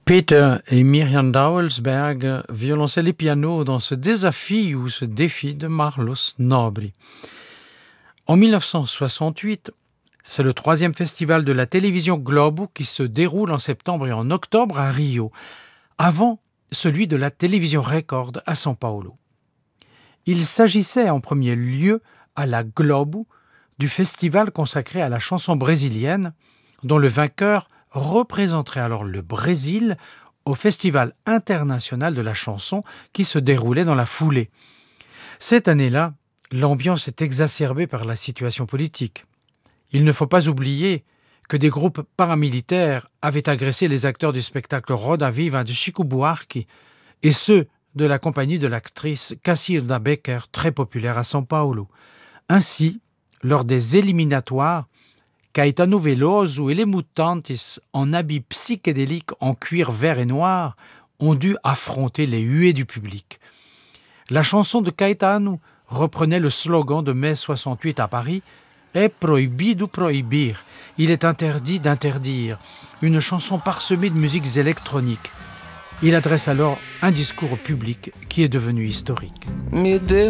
Peter et Mirjam Douwelsberg, violoncelle et piano dans ce défi de Marlos Nobri. En 1968, c'est le 3e festival de la télévision Globo qui se déroule en septembre et en octobre à Rio, avant celui de la télévision Record à São Paulo. Il s'agissait en premier lieu à la Globo du festival consacré à la chanson brésilienne, dont le vainqueur représenterait alors le Brésil au Festival international de la chanson qui se déroulait dans la foulée. Cette année-là, l'ambiance est exacerbée par la situation politique. Il ne faut pas oublier que des groupes paramilitaires avaient agressé les acteurs du spectacle Roda Viva de Chico Buarque et ceux de la compagnie de l'actrice Cacilda Becker, très populaire à São Paulo. Ainsi, lors des éliminatoires, Caetano Veloso et les Mutantes, en habits psychédéliques en cuir vert et noir, ont dû affronter les huées du public. La chanson de Caetano reprenait le slogan de mai 68 à Paris « É proibido proibir », il est interdit d'interdire, une chanson parsemée de musiques électroniques. Il adresse alors un discours au public qui est devenu historique.